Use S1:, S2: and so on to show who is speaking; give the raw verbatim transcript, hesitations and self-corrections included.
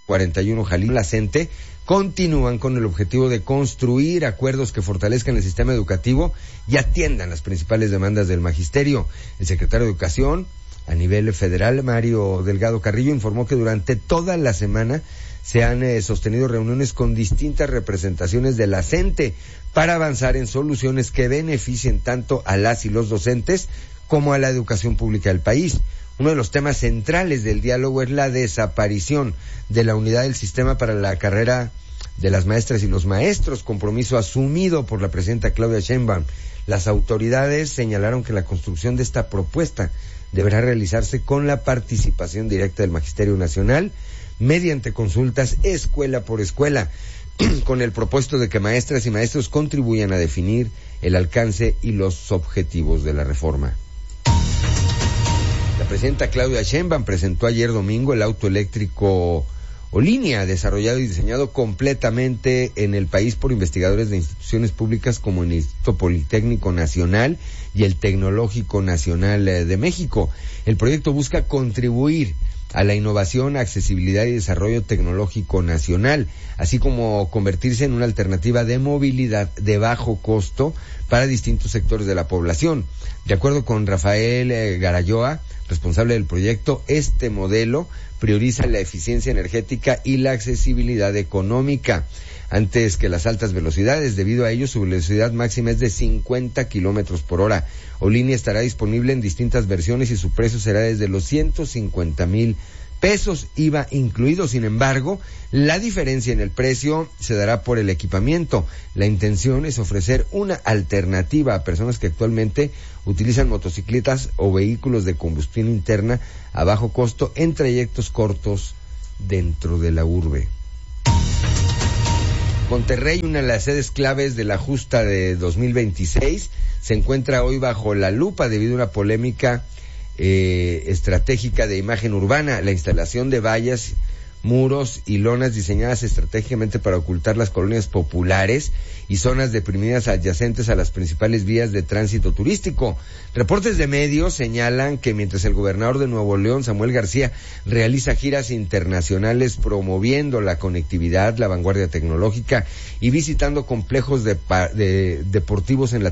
S1: cuarenta y uno Jalisco, la CENTE, continúan con el objetivo de construir acuerdos que fortalezcan el sistema educativo y atiendan las principales demandas del magisterio. El secretario de Educación a nivel federal, Mario Delgado Carrillo, informó que durante toda la semana se han eh, sostenido reuniones con distintas representaciones de la CENTE para avanzar en soluciones que beneficien tanto a las y los docentes como a la educación pública del país. Uno de los temas centrales del diálogo es la desaparición de la unidad del sistema para la carrera de las maestras y los maestros, compromiso asumido por la presidenta Claudia Sheinbaum. Las autoridades señalaron que la construcción de esta propuesta deberá realizarse con la participación directa del Magisterio Nacional mediante consultas escuela por escuela, con el propósito de que maestras y maestros contribuyan a definir el alcance y los objetivos de la reforma. La presidenta Claudia Sheinbaum presentó ayer domingo el auto eléctrico Olinia, desarrollado y diseñado completamente en el país por investigadores de instituciones públicas como el Instituto Politécnico Nacional y el Tecnológico Nacional de México. El proyecto busca contribuir a la innovación, accesibilidad y desarrollo tecnológico nacional, así como convertirse en una alternativa de movilidad de bajo costo para distintos sectores de la población. De acuerdo con Rafael eh, Garayoa, responsable del proyecto, este modelo prioriza la eficiencia energética y la accesibilidad económica antes que las altas velocidades. Debido a ello, su velocidad máxima es de cincuenta kilómetros por hora. Olinia estará disponible en distintas versiones y su precio será desde los ciento cincuenta mil pesos, I V A incluido. Sin embargo, la diferencia en el precio se dará por el equipamiento. La intención es ofrecer una alternativa a personas que actualmente utilizan motocicletas o vehículos de combustión interna a bajo costo en trayectos cortos dentro de la urbe. Monterrey, una de las sedes claves de la justa de dos mil veintiséis, se encuentra hoy bajo la lupa debido a una polémica eh, estratégica de imagen urbana, la instalación de vallas, muros y lonas diseñadas estratégicamente para ocultar las colonias populares y zonas deprimidas adyacentes a las principales vías de tránsito turístico. Reportes de medios señalan que mientras el gobernador de Nuevo León, Samuel García, realiza giras internacionales promoviendo la conectividad, la vanguardia tecnológica y visitando complejos de, de, deportivos en la